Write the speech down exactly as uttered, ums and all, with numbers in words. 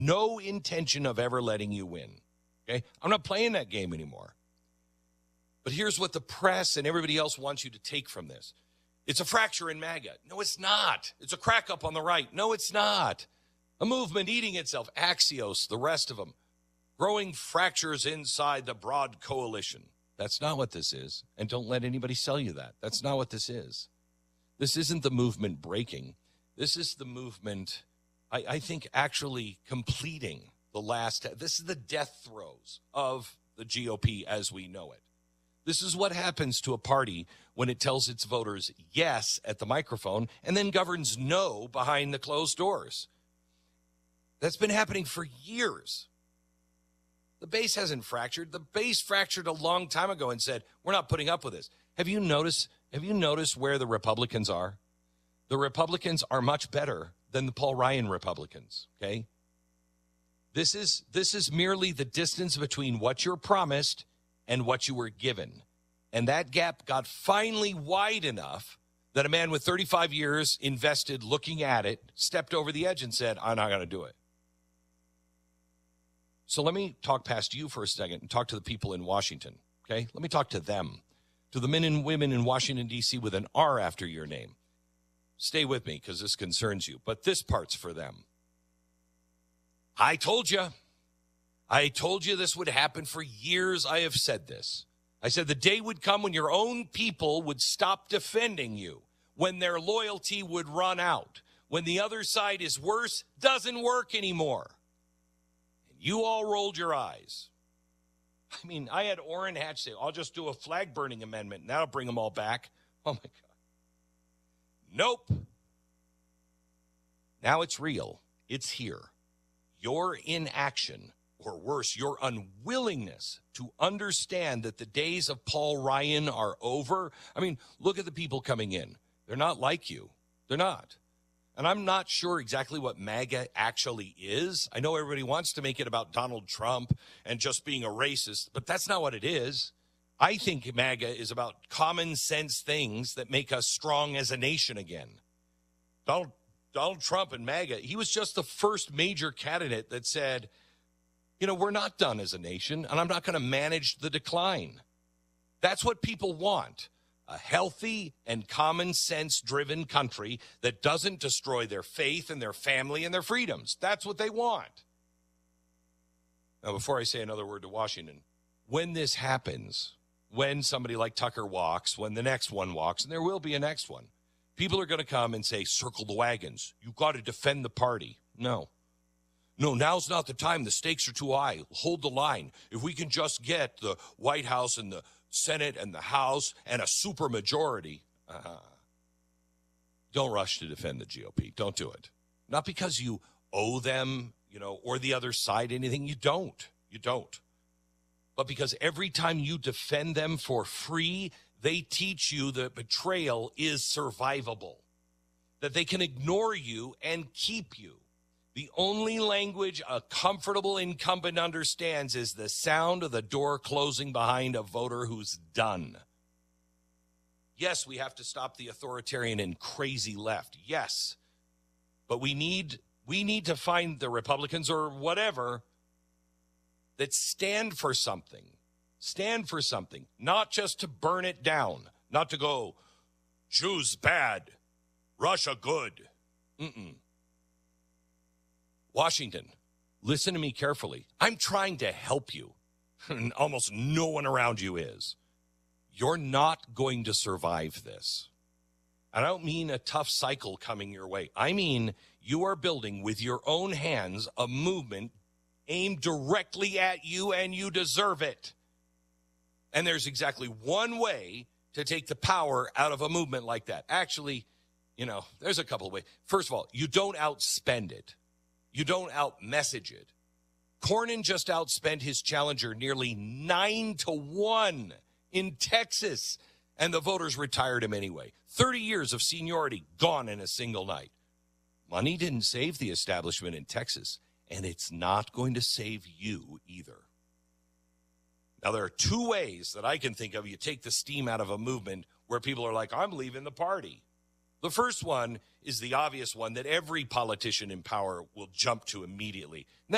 No intention of ever letting you win. Okay? I'm not playing that game anymore. But here's what the press and everybody else wants you to take from this. It's a fracture in MAGA. No, it's not. It's a crack up on the right. No, it's not. A movement eating itself. Axios, the rest of them. Growing fractures inside the broad coalition. That's not what this is. And don't let anybody sell you that. That's not what this is. This isn't the movement breaking. This is the movement, I, I think, actually completing the last. This is the death throes of the G O P as we know it. This is what happens to a party when it tells its voters yes at the microphone and then governs no behind the closed doors. That's been happening for years. The base hasn't fractured. The base fractured a long time ago and said, we're not putting up with this. Have you noticed, have you noticed where the Republicans are? The Republicans are much better than the Paul Ryan Republicans, okay? This is, this is merely the distance between what you're promised and what you were given. And that gap got finally wide enough that a man with thirty-five years invested looking at it stepped over the edge and said, I'm not going to do it. So let me talk past you for a second and talk to the people in Washington, okay? Let me talk to them, to the men and women in Washington, D C with an R after your name. Stay with me because this concerns you, but this part's for them. I told you. I told you this would happen. For years I have said this. I said the day would come when your own people would stop defending you, when their loyalty would run out, when the other side is worse, doesn't work anymore. You all rolled your eyes. I mean, I had Orrin Hatch say, I'll just do a flag burning amendment and that'll bring them all back. Oh, my God. Nope. Now it's real. It's here. Your inaction, or worse, your unwillingness to understand that the days of Paul Ryan are over. I mean, look at the people coming in. They're not like you. They're not. And I'm not sure exactly what MAGA actually is. I know everybody wants to make it about Donald Trump and just being a racist, but that's not what it is. I think MAGA is about common sense things that make us strong as a nation again. Donald, Donald Trump and MAGA, he was just the first major candidate that said, you know, we're not done as a nation, and I'm not going to manage the decline. That's what people want. A healthy and common sense driven country that doesn't destroy their faith and their family and their freedoms. That's what they want. Now, before I say another word to Washington, when this happens, when somebody like Tucker walks, when the next one walks, and there will be a next one, people are going to come and say, circle the wagons. You've got to defend the party. No. No, now's not the time. The stakes are too high. Hold the line. If we can just get the White House and the Senate and the House and a supermajority, uh, don't rush to defend the G O P. Don't do it. Not because you owe them, you know, or the other side anything. You don't. You don't. But because every time you defend them for free, they teach you that betrayal is survivable, that they can ignore you and keep you. The only language a comfortable incumbent understands is the sound of the door closing behind a voter who's done. Yes, we have to stop the authoritarian and crazy left. Yes. But we need we need to find the Republicans or whatever that stand for something. Stand for something, not just to burn it down, not to go, Jews bad, Russia good. Mm-mm. Washington, listen to me carefully. I'm trying to help you, and almost no one around you is. You're not going to survive this. I don't mean a tough cycle coming your way. I mean you are building with your own hands a movement aimed directly at you, and you deserve it. And there's exactly one way to take the power out of a movement like that. Actually, you know, there's a couple of ways. First of all, you don't outspend it. You don't out-message it. Cornyn just outspent his challenger nearly nine to one in Texas, and the voters retired him anyway. thirty years of seniority gone in a single night. Money didn't save the establishment in Texas, and it's not going to save you either. Now, there are two ways that I can think of you take the steam out of a movement where people are like, I'm leaving the party. The first one is the obvious one that every politician in power will jump to immediately. Now,